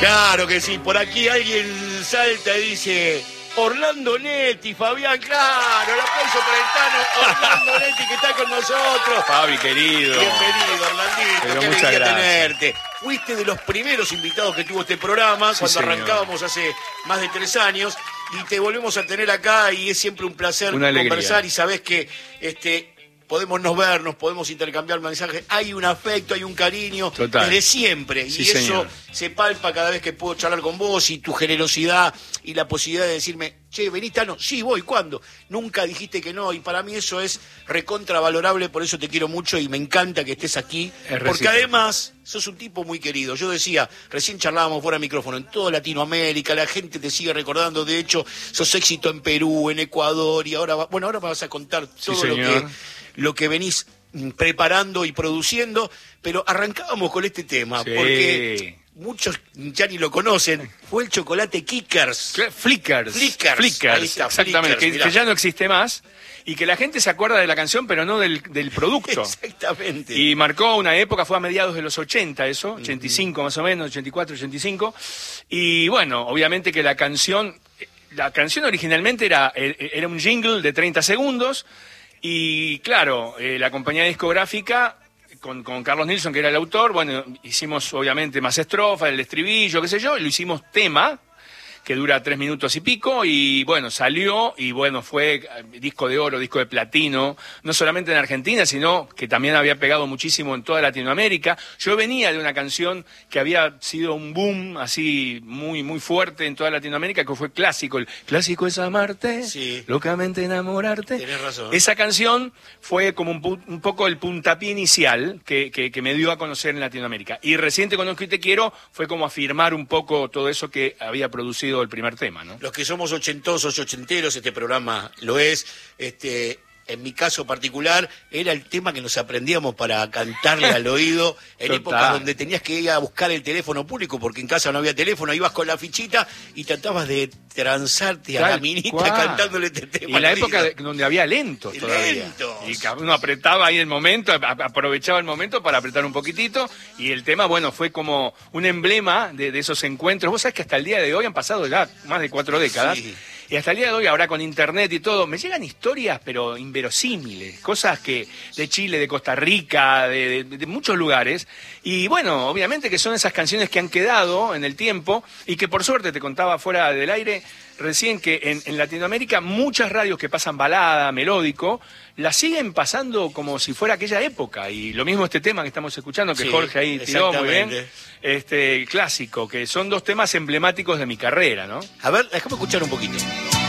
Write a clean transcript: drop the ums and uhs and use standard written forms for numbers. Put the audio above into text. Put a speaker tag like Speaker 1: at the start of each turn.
Speaker 1: Claro que sí, por aquí alguien salta y dice... Orlando Netti, Fabián, claro, el aplauso para el Tano, Orlando Netti que está con nosotros.
Speaker 2: Fabi, querido.
Speaker 1: Bienvenido, Orlandito,
Speaker 2: pero
Speaker 1: qué
Speaker 2: muchas
Speaker 1: alegría
Speaker 2: gracias.
Speaker 1: tenerte. Fuiste de los primeros invitados que tuvo este programa,
Speaker 2: Sí,
Speaker 1: cuando
Speaker 2: señor.
Speaker 1: arrancábamos hace más de 3 años, y te volvemos a tener acá, y es siempre un placer
Speaker 2: Una alegría.
Speaker 1: conversar, y sabés que podemos no vernos, podemos intercambiar mensajes, hay un afecto, hay un cariño,
Speaker 2: Total.
Speaker 1: desde siempre,
Speaker 2: Sí,
Speaker 1: y eso
Speaker 2: señor.
Speaker 1: se palpa cada vez que puedo charlar con vos, y tu generosidad, y la posibilidad de decirme, che, venís, Tano, sí, voy, ¿cuándo? Nunca dijiste que no, y para mí eso es recontravalorable, por eso te quiero mucho, y me encanta que estés aquí, porque
Speaker 2: recíproco.
Speaker 1: además sos un tipo muy querido. Yo decía, recién charlábamos fuera de micrófono, en toda Latinoamérica, la gente te sigue recordando, de hecho, sos éxito en Perú, en Ecuador, y ahora, ahora me vas a contar todo
Speaker 2: señor.
Speaker 1: lo que venís preparando y produciendo, pero arrancábamos con este tema,
Speaker 2: Sí.
Speaker 1: porque muchos ya ni lo conocen, fue el chocolate Kickers.
Speaker 2: Flickers.
Speaker 1: Flickers, ahí está,
Speaker 2: Exactamente,
Speaker 1: Flickers, mirá.
Speaker 2: que ya no existe más y que la gente se acuerda de la canción, pero no del producto.
Speaker 1: Exactamente.
Speaker 2: Y marcó una época, fue a mediados de los 80 eso, 85 más o menos, 84, 85. Y bueno, obviamente que la canción originalmente era un jingle de 30 segundos. Y claro, la compañía discográfica, con Carlos Nilsson, que era el autor, bueno, hicimos obviamente más estrofas, el estribillo, qué sé yo, y lo hicimos tema, que dura 3 minutos y pico, y bueno, salió, y bueno, fue disco de oro, disco de platino, no solamente en Argentina, sino que también había pegado muchísimo en toda Latinoamérica. Yo venía de una canción que había sido un boom así muy, muy fuerte en toda Latinoamérica, que fue clásico. El clásico es amarte,
Speaker 1: Sí.
Speaker 2: locamente enamorarte.
Speaker 1: Tenés razón.
Speaker 2: Esa canción fue como un poco el puntapié inicial que me dio a conocer en Latinoamérica. Y recién Te Conozco y Te Quiero fue como afirmar un poco todo eso que había producido el primer tema, ¿no?
Speaker 1: Los que somos ochentosos, ochenteros, este programa lo es. En mi caso particular, era el tema que nos aprendíamos para cantarle al oído en
Speaker 2: Total.
Speaker 1: épocas donde tenías que ir a buscar el teléfono público, porque en casa no había teléfono, ibas con la fichita y tratabas de transarte a la
Speaker 2: Tal
Speaker 1: minita
Speaker 2: cual.
Speaker 1: cantándole este tema.
Speaker 2: Y la
Speaker 1: al
Speaker 2: época
Speaker 1: oído.
Speaker 2: donde había lentos todavía.
Speaker 1: Lentos.
Speaker 2: Y que uno apretaba ahí el momento, aprovechaba el momento para apretar un poquitito. Y el tema, bueno, fue como un emblema de esos encuentros. Vos sabés que hasta el día de hoy han pasado ya más de 4 décadas.
Speaker 1: Sí.
Speaker 2: Y hasta el día de hoy, ahora con internet y todo, me llegan historias, pero inverosímiles. Cosas que de Chile, de Costa Rica, de muchos lugares. Y bueno, obviamente que son esas canciones que han quedado en el tiempo y que por suerte, te contaba fuera del aire recién, que en Latinoamérica muchas radios que pasan balada, melódico, la siguen pasando como si fuera aquella época. Y lo mismo este tema que estamos escuchando, que
Speaker 1: Sí,
Speaker 2: Jorge ahí tiró muy bien,
Speaker 1: exactamente.
Speaker 2: clásico, que son 2 temas emblemáticos de mi carrera, ¿no?
Speaker 1: A ver, déjame escuchar un poquito.